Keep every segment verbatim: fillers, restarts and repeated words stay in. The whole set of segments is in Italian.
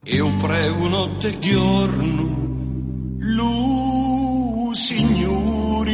io prego notte e giorno, lu signori.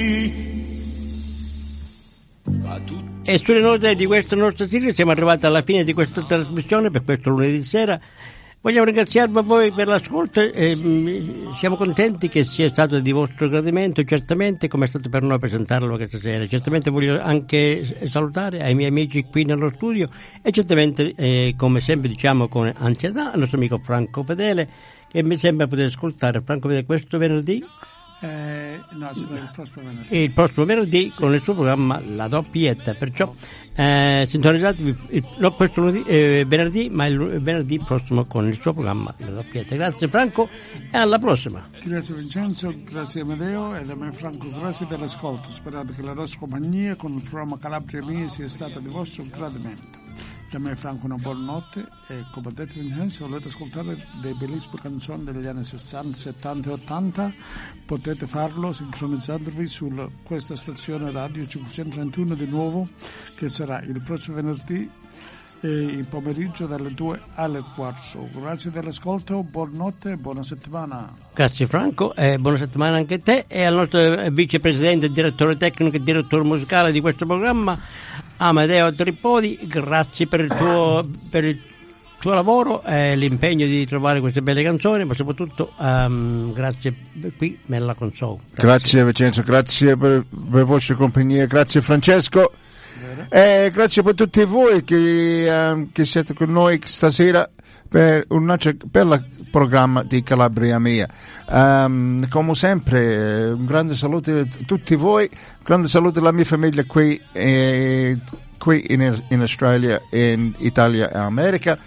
E sulle note di questa nostra sigla siamo arrivati alla fine di questa trasmissione per questo lunedì sera. Vogliamo ringraziarvi a voi per l'ascolto e siamo contenti che sia stato di vostro gradimento, certamente, come è stato per noi presentarlo questa sera. Certamente voglio anche salutare ai miei amici qui nello studio e certamente, eh, come sempre diciamo con ansietà, al nostro amico Franco Fedele, che mi sembra poter ascoltare. Franco Fedele, questo venerdì? Eh, no, il prossimo venerdì. Il prossimo venerdì sì, con il suo programma La Doppietta, perciò eh, sintonizzatevi il, no, questo lunedì, eh, venerdì, ma il venerdì prossimo con il suo programma La Doppietta. Grazie Franco e alla prossima. Grazie Vincenzo, grazie Amedeo e da me Franco, grazie per l'ascolto. Sperate che la nostra compagnia con il programma Calabria Mia sia stata di vostro gradimento. Da me Franco una buona notte e come ha detto Vincenzo, se volete ascoltare delle bellissime canzoni degli anni sessanta, settanta e ottanta potete farlo sincronizzandovi su questa stazione radio cinquecentotrentuno di nuovo, che sarà il prossimo venerdì e il pomeriggio dalle due alle quattro. Grazie dell'ascolto, buonanotte e buona settimana. Grazie Franco e buona settimana anche a te e al nostro vicepresidente, direttore tecnico e direttore musicale di questo programma Amedeo Tripodi. Grazie per il tuo, per il tuo lavoro e l'impegno di trovare queste belle canzoni, ma soprattutto um, grazie qui nella console. Grazie, grazie Vincenzo, grazie per, per la vostra compagnia, grazie Francesco. Eh, grazie per tutti voi che, um, che siete con noi stasera per un altro bello programma di Calabria Mia. Um, come sempre, un grande saluto a tutti voi, un grande saluto alla mia famiglia qui, eh, qui in, in Australia, in Italia e America.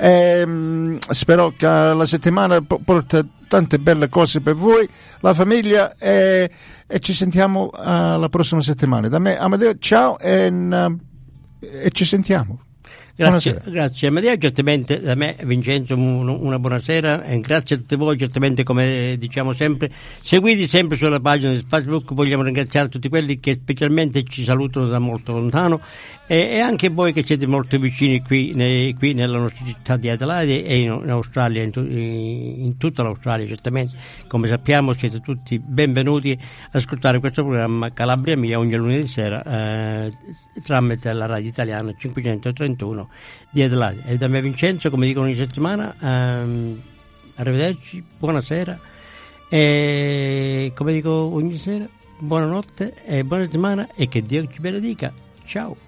Eh, spero che la settimana porta tante belle cose per voi, la famiglia, e, e ci sentiamo uh, la prossima settimana. Da me Amedeo, ciao e, uh, e ci sentiamo. Grazie, buonasera. Grazie Amedeo, certamente da me Vincenzo un, una buonasera e grazie a tutti voi, certamente come diciamo sempre, seguiti sempre sulla pagina di Facebook. Vogliamo ringraziare tutti quelli che specialmente ci salutano da molto lontano e, e anche voi che siete molto vicini qui, nei, qui nella nostra città di Adelaide e in, in Australia, in, in tutta l'Australia certamente. Come sappiamo siete tutti benvenuti ad ascoltare questo programma Calabria Mia ogni lunedì sera eh, tramite la radio italiana cinquecentotrentuno di Adelaide. E da me Vincenzo, come dico ogni settimana, ehm, arrivederci, buonasera e come dico ogni sera, buonanotte e buona settimana e che Dio ci benedica. Ciao.